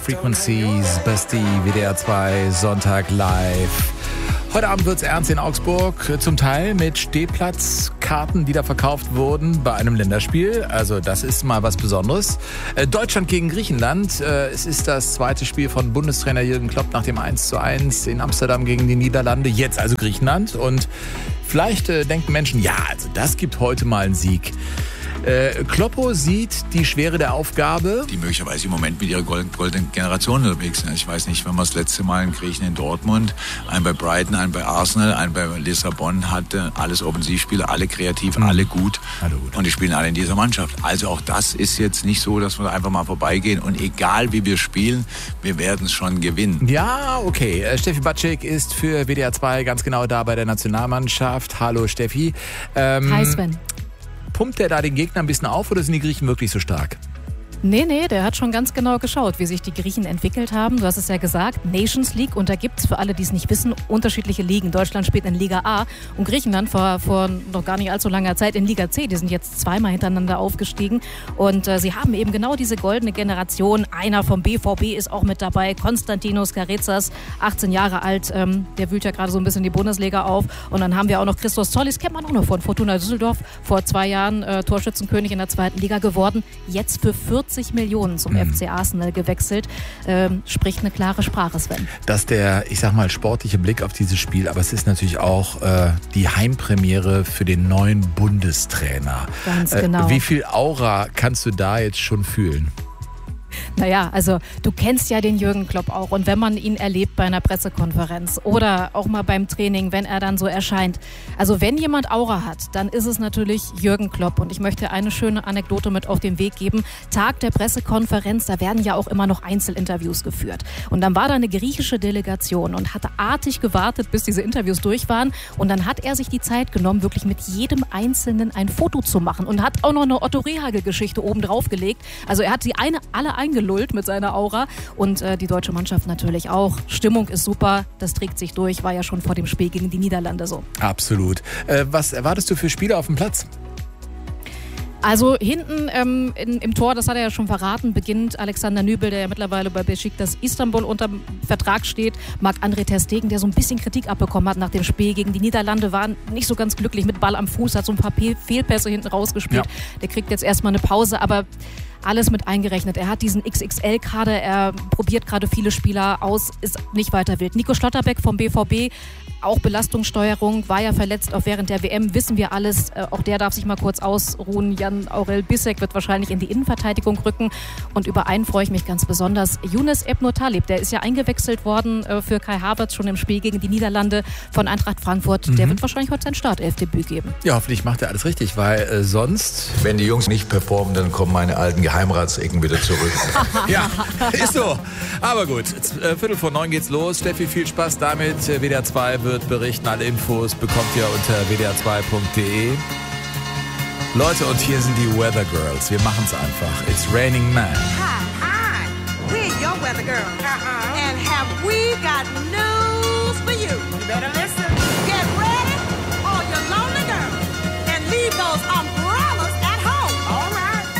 Frequencies, Basti, WDR 2, Sonntag live. Heute Abend wird's ernst in Augsburg, zum Teil mit Stehplatzkarten, die da verkauft wurden bei einem Länderspiel. Also das ist mal was Besonderes. Deutschland gegen Griechenland. Es ist das zweite Spiel von Bundestrainer Jürgen Klopp nach dem 1:1 in Amsterdam gegen die Niederlande. Jetzt also Griechenland. Und vielleicht denken Menschen, ja, also das gibt heute mal einen Sieg. Kloppo sieht die Schwere der Aufgabe. Die möglicherweise im Moment mit ihrer goldenen Generation unterwegs sind. Ich weiß nicht, wenn man das letzte Mal in Griechen in Dortmund, einen bei Brighton, einen bei Arsenal, einen bei Lissabon hatte, alles Offensivspieler, alle kreativ, alle gut. Und die spielen alle in dieser Mannschaft. Also auch das ist jetzt nicht so, dass wir einfach mal vorbeigehen und egal wie wir spielen, wir werden es schon gewinnen. Ja, okay. Steffi Batschik ist für WDR 2 ganz genau da bei der Nationalmannschaft. Hallo Steffi. Hi Sven. Pumpt der da den Gegner ein bisschen auf oder sind die Griechen wirklich so stark? Nee, der hat schon ganz genau geschaut, wie sich die Griechen entwickelt haben. Du hast es ja gesagt, Nations League. Und da gibt es, für alle, die es nicht wissen, unterschiedliche Ligen. Deutschland spielt in Liga A und Griechenland vor noch gar nicht allzu langer Zeit in Liga C. Die sind jetzt zweimal hintereinander aufgestiegen. Und sie haben eben genau diese goldene Generation. Einer vom BVB ist auch mit dabei, Konstantinos Karezas, 18 Jahre alt. Der wühlt ja gerade so ein bisschen die Bundesliga auf. Und dann haben wir auch noch Christos Zollis, kennt man auch noch von Fortuna Düsseldorf. Vor 2 Jahren Torschützenkönig in der 2. Liga geworden. Jetzt für 40 Millionen zum FC Arsenal gewechselt. Spricht eine klare Sprache, Sven. Das ist der, ich sag mal, sportliche Blick auf dieses Spiel, aber es ist natürlich auch die Heimpremiere für den neuen Bundestrainer. Ganz genau. Wie viel Aura kannst du da jetzt schon fühlen? Naja, also du kennst ja den Jürgen Klopp auch und wenn man ihn erlebt bei einer Pressekonferenz oder auch mal beim Training, wenn er dann so erscheint. Also wenn jemand Aura hat, dann ist es natürlich Jürgen Klopp und ich möchte eine schöne Anekdote mit auf den Weg geben. Tag der Pressekonferenz, da werden ja auch immer noch Einzelinterviews geführt und dann war da eine griechische Delegation und hatte artig gewartet, bis diese Interviews durch waren und dann hat er sich die Zeit genommen, wirklich mit jedem Einzelnen ein Foto zu machen und hat auch noch eine Otto Rehhagel-Geschichte oben drauf gelegt. Also er hat sie alle eingelullt mit seiner Aura und die deutsche Mannschaft natürlich auch. Stimmung ist super, das trägt sich durch, war ja schon vor dem Spiel gegen die Niederlande so. Absolut. Was erwartest du für Spieler auf dem Platz? Also hinten im Tor, das hat er ja schon verraten, beginnt Alexander Nübel, der ja mittlerweile bei Beşiktaş Istanbul unter Vertrag steht. Marc-André ter Stegen, der so ein bisschen Kritik abbekommen hat nach dem Spiel gegen die Niederlande, war nicht so ganz glücklich mit Ball am Fuß, hat so ein paar Fehlpässe hinten rausgespielt. Ja. Der kriegt jetzt erstmal eine Pause, aber alles mit eingerechnet. Er hat diesen XXL-Kader, er probiert gerade viele Spieler aus, ist nicht weiter wild. Nico Schlotterbeck vom BVB, auch Belastungssteuerung, war ja verletzt auch während der WM, wissen wir alles. Auch der darf sich mal kurz ausruhen. Jan Aurel Bissek wird wahrscheinlich in die Innenverteidigung rücken. Und über einen freue ich mich ganz besonders. Younes Ebno Talib, der ist ja eingewechselt worden für Kai Havertz schon im Spiel gegen die Niederlande von Eintracht Frankfurt. Der wird wahrscheinlich heute sein Startelfdebüt geben. Ja, hoffentlich macht er alles richtig, weil sonst... Wenn die Jungs nicht performen, dann kommen meine alten Geheimratsecken wieder zurück. Ja, ist so. Aber gut, 8:45 geht's los. Steffi, viel Spaß damit. WDR 2 wird berichten. Alle Infos bekommt ihr unter wdr2.de. Leute, und hier sind die Weather Girls. Wir machen's einfach. It's raining man. Hi, we're your weather girls. And have we got news for you? You better listen. Get ready, all your lonely girls, and leave those